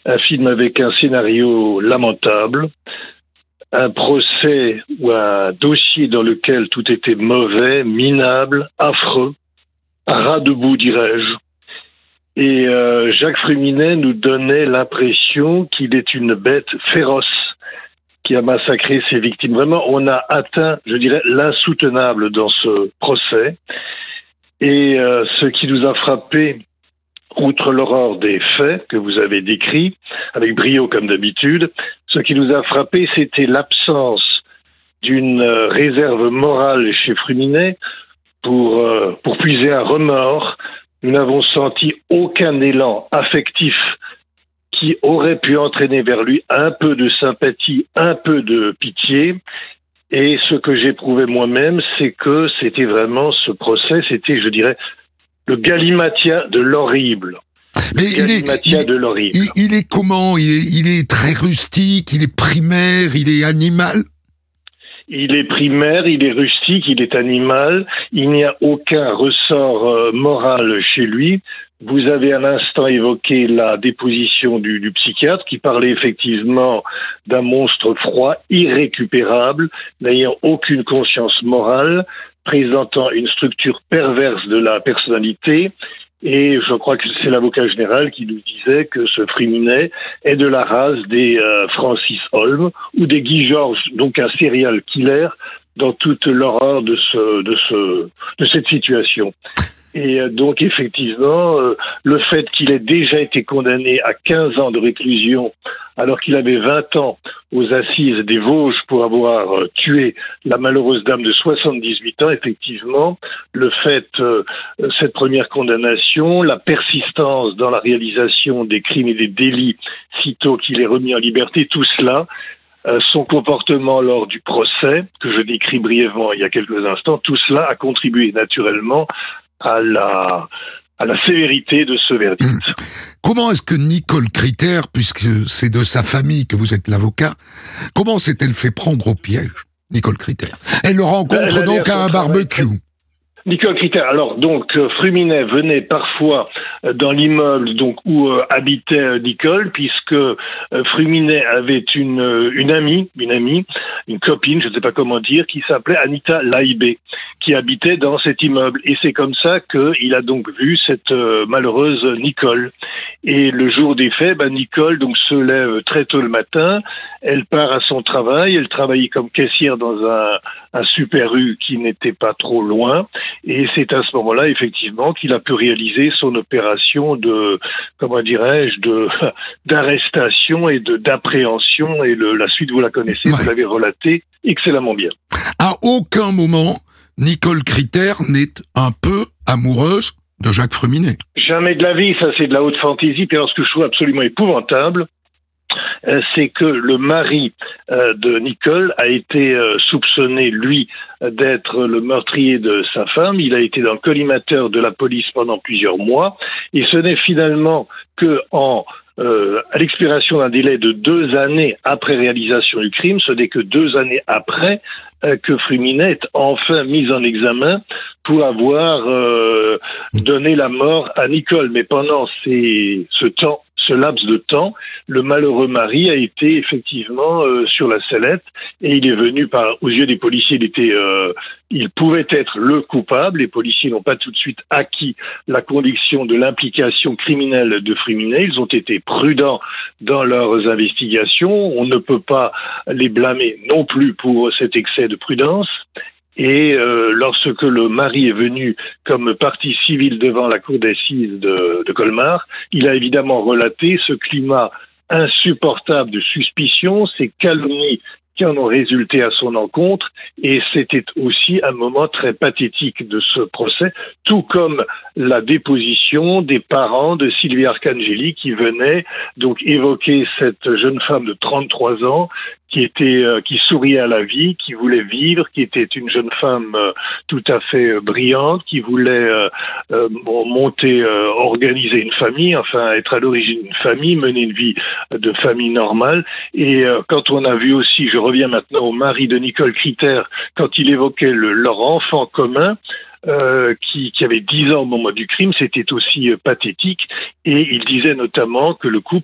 Un film avec un scénario lamentable, un procès ou un dossier dans lequel tout était mauvais, minable, affreux, à ras debout, dirais-je. Et Jacques Fruminet nous donnait l'impression qu'il est une bête féroce qui a massacré ses victimes. Vraiment, on a atteint, je dirais, l'insoutenable dans ce procès. Et ce qui nous a frappé, outre l'horreur des faits que vous avez décrits, avec brio comme d'habitude, ce qui nous a frappé, c'était l'absence d'une réserve morale chez Fruminet pour puiser un remords. Nous n'avons senti aucun élan affectif qui aurait pu entraîner vers lui un peu de sympathie, un peu de pitié. Et ce que j'éprouvais moi-même, c'est que c'était vraiment ce procès, c'était, je dirais, le galimatia de l'horrible. Mais il est comment? Il est très rustique, il est primaire, il est animal? Il est primaire, il est rustique, il est animal. Il n'y a aucun ressort moral chez lui. Vous avez à l'instant évoqué la déposition du psychiatre qui parlait effectivement d'un monstre froid, irrécupérable, n'ayant aucune conscience morale, présentant une structure perverse de la personnalité. Et je crois que c'est l'avocat général qui nous disait que ce Fruminet est de la race des Francis Holm ou des Guy Georges, donc un serial killer dans toute l'horreur de cette situation. Et donc effectivement, le fait qu'il ait déjà été condamné à 15 ans de réclusion alors qu'il avait 20 ans aux assises des Vosges pour avoir tué la malheureuse dame de 78 ans, effectivement, le fait, cette première condamnation, la persistance dans la réalisation des crimes et des délits sitôt qu'il est remis en liberté, tout cela, son comportement lors du procès, que je décris brièvement il y a quelques instants, tout cela a contribué naturellement à la sévérité de ce verdict. Comment est-ce que Nicole Critter, puisque c'est de sa famille que vous êtes l'avocat, comment s'est-elle fait prendre au piège, Nicole Critter? Elle le rencontre donc à un barbecue. Nicole Critter, alors donc Fruminet venait parfois dans l'immeuble donc où habitait Nicole, puisque Fruminet avait une amie, une copine, je ne sais pas comment dire, qui s'appelait Anita Laibé, qui habitait dans cet immeuble. Et c'est comme ça qu'il a donc vu cette malheureuse Nicole. Et le jour des faits, Nicole donc se lève très tôt le matin, elle part à son travail, elle travaillait comme caissière dans un Super U qui n'était pas trop loin. Et c'est à ce moment-là, effectivement, qu'il a pu réaliser son opération d'arrestation et d'appréhension. Et la suite, vous la connaissez, vous l'avez relatée excellemment bien. À aucun moment, Nicole Critter n'est un peu amoureuse de Jacques Fruminet. Jamais de la vie, ça c'est de la haute fantaisie. Puis alors, ce que je trouve absolument épouvantable, c'est que le mari de Nicole a été soupçonné, lui, d'être le meurtrier de sa femme. Il a été dans le collimateur de la police pendant plusieurs mois. Et ce n'est finalement que à l'expiration d'un délai de 2 années après réalisation du crime, ce n'est que 2 années après que Fruminet est enfin mis en examen pour avoir donné la mort à Nicole. Mais pendant ce laps de temps, le malheureux mari a été effectivement sur la sellette et il est venu aux yeux des policiers, il pouvait être le coupable. Les policiers n'ont pas tout de suite acquis la conviction de l'implication criminelle de Fruminet. Ils ont été prudents dans leurs investigations. On ne peut pas les blâmer non plus pour cet excès de prudence. Et lorsque le mari est venu comme partie civile devant la cour d'assises de Colmar, il a évidemment relaté ce climat insupportable de suspicion, ces calomnies qui en ont résulté à son encontre, et c'était aussi un moment très pathétique de ce procès, tout comme la déposition des parents de Sylvie Arcangeli qui venaient donc évoquer cette jeune femme de 33 ans qui souriait à la vie, qui voulait vivre, qui était une jeune femme tout à fait brillante, qui voulait organiser une famille, enfin être à l'origine d'une famille, mener une vie de famille normale. Et quand on a vu aussi, je reviens maintenant au mari de Nicole Critter, quand il évoquait leur enfant commun, qui avait 10 ans au moment du crime, c'était aussi pathétique, et il disait notamment que le couple